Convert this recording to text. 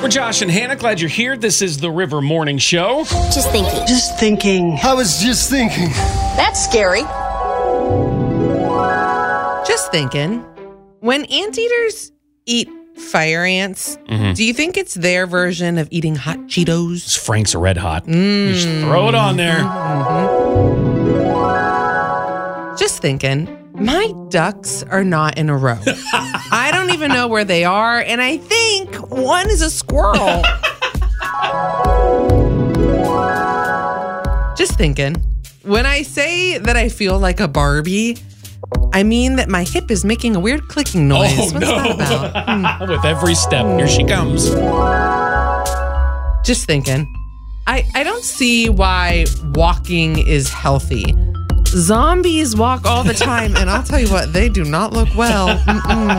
We're Josh and Hannah. Glad you're here. This is the River Morning Show. Just thinking. I was just thinking. That's scary. Just thinking. When anteaters eat fire ants, do you think it's their version of eating hot Cheetos? Frank's Red Hot. You just throw it on there. Just thinking. My ducks are not in a row. I don't even know where they are, and I think one is a squirrel. Just thinking. When I say that I feel like a Barbie, I mean that my hip is making a weird clicking noise. What's that about? With every step, here she comes. Just thinking. I don't see why walking is healthy. Zombies walk all the time, and I'll tell you what, they do not look well.